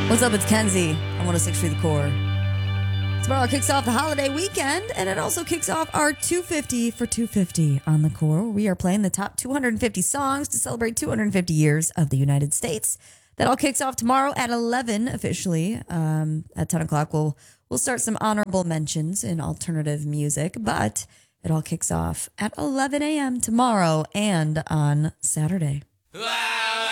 What's up? It's Kenzie on 106.3 The Core. Tomorrow kicks off the holiday weekend, and it also kicks off our 250 for 250 on The Core. We are playing the top 250 songs to celebrate 250 years of the United States. That all kicks off tomorrow at 11 officially. At 10 o'clock, we'll start some honorable mentions in alternative music, but it all kicks off at 11 a.m. tomorrow and on Saturday. Ah!